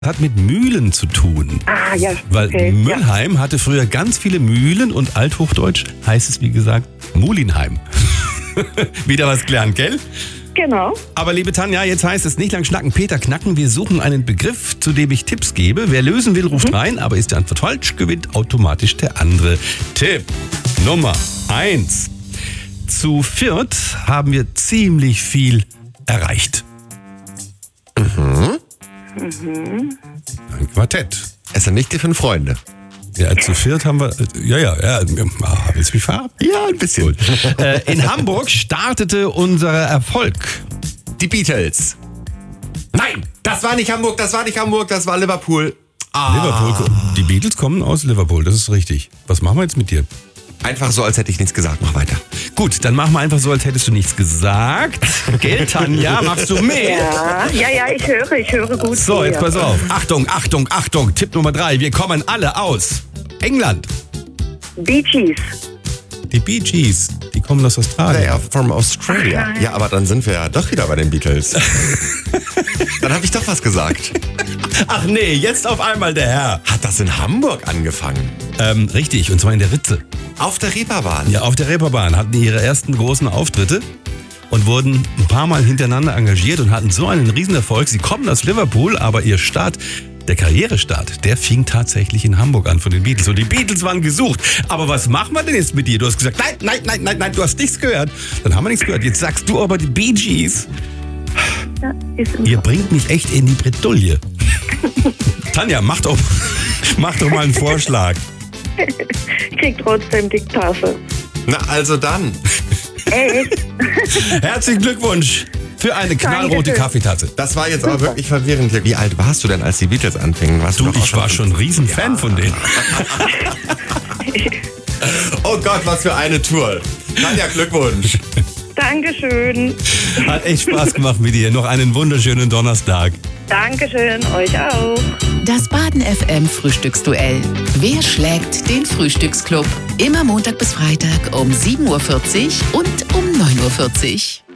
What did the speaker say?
Hat mit Mühlen zu tun. Ah, ja. Weil Okay, Mülheim hatte früher ganz viele Mühlen und althochdeutsch heißt es, wie gesagt, Mulinheim. Wieder was gelernt, gell? Genau. Aber liebe Tanja, jetzt heißt es nicht lang schnacken, Peter knacken. Wir suchen einen Begriff, zu dem ich Tipps gebe. Wer lösen will, ruft rein, aber ist die Antwort falsch, gewinnt automatisch der andere. Tipp Nummer 1. Zu viert haben wir ziemlich viel erreicht. Ein Quartett. Es sind nicht die 5 Freunde. Ja, zu viert haben wir. Ja. Willst du mich verarbeiten? Ja, ein bisschen. In Hamburg startete unser Erfolg. Die Beatles. Nein, das war nicht Hamburg, das war Liverpool. Liverpool. Die Beatles kommen aus Liverpool, das ist richtig. Was machen wir jetzt mit dir? Einfach so, als hätte ich nichts gesagt. Mach weiter. Gut, dann machen wir einfach so, als hättest du nichts gesagt. Gell, Tanja? Machst du mit? Ja, ich höre gut. So, jetzt hier. pass auf. Achtung. Tipp Nummer 3. Wir kommen alle aus England. Bee Gees. Die Bee Gees, die kommen aus Australien. Ja, from Australia. Ja, aber dann sind wir ja doch wieder bei den Beatles. Dann habe ich doch was gesagt. Ach nee, jetzt auf einmal der Herr. Hat das in Hamburg angefangen? Richtig, und zwar in der Ritze. Auf der Reeperbahn? Ja, auf der Reeperbahn hatten die ihre ersten großen Auftritte und wurden ein paar Mal hintereinander engagiert und hatten so einen Riesenerfolg. Sie kommen aus Liverpool, aber ihr Start, der Karrierestart, der fing tatsächlich in Hamburg an von den Beatles. Und die Beatles waren gesucht. Aber was machen wir denn jetzt mit dir? Du hast gesagt, nein, du hast nichts gehört. Dann haben wir nichts gehört. Jetzt sagst du aber die Bee Gees. Ja, ist im Ihr bringt mich echt in die Bredouille. Tanja, mach doch mal einen Vorschlag. Ich krieg trotzdem die Tasse. Na, also dann. Echt? Herzlichen Glückwunsch für eine knallrote Dankeschön. Kaffeetasse. Das war jetzt aber wirklich verwirrend. Wie alt warst du denn, als die Beatles anfingen? Warst Du, doch auch ich war schon ein Riesenfan von denen. Oh Gott, was für eine Tour. Tanja, Glückwunsch. Dankeschön. Hat echt Spaß gemacht mit dir. Noch einen wunderschönen Donnerstag. Dankeschön, euch auch. Das Baden FM Frühstücksduell. Wer schlägt den Frühstücksclub? Immer Montag bis Freitag um 7.40 Uhr und um 9.40 Uhr.